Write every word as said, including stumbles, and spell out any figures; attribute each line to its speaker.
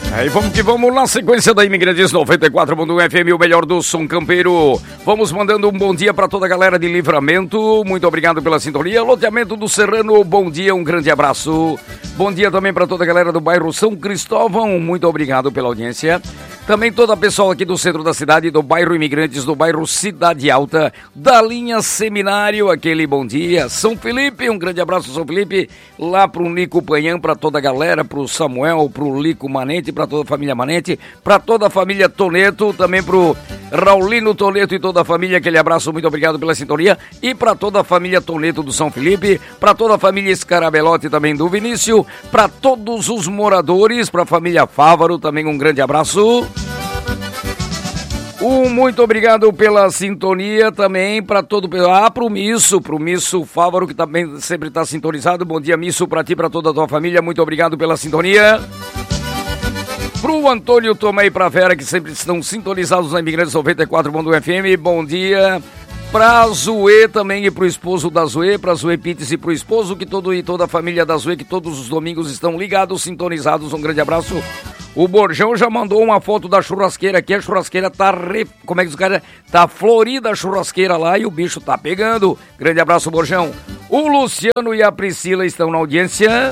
Speaker 1: Aí vamos que vamos na sequência da Imigrantes noventa e quatro ponto um F M, o melhor do som campeiro. Vamos mandando um bom dia para toda a galera de Livramento. Muito obrigado pela sintonia. Loteamento do Serrano, bom dia, um grande abraço. Bom dia também para toda a galera do bairro São Cristóvão. Muito obrigado pela audiência. Também toda a pessoa aqui do centro da cidade, do bairro Imigrantes, do bairro Cidade Alta, da linha Seminário, aquele bom dia. São Felipe, um grande abraço, São Felipe. Lá pro Nico Panhã, para toda a galera, pro Samuel, pro Lico Manente, para toda a família Manente, para toda a família Toneto, também pro Raulino Toneto e toda a família, aquele abraço, muito obrigado pela sintonia. E para toda a família Toneto do São Felipe, para toda a família Escarabelote também do Vinícius, para todos os moradores, para a família Fávaro também um grande abraço. Um muito obrigado pela sintonia também para todo ah, pro Misso, pro Misso Fávaro, que também sempre está sintonizado. Bom dia, Misso, para ti, para toda a tua família, muito obrigado pela sintonia. Pro Antônio Tomé e pra Vera, que sempre estão sintonizados na Imigrantes noventa e quatro ponto um F M, bom dia. Pra Zoe também e pro esposo da Zoe, pra Zoe Pites e pro esposo, que todo e toda a família da Zoe, que todos os domingos estão ligados, sintonizados, um grande abraço. O Borjão já mandou uma foto da churrasqueira aqui, a churrasqueira tá, re... como é que os caras, tá florida a churrasqueira lá e o bicho tá pegando. Grande abraço, Borjão. O Luciano e a Priscila estão na audiência.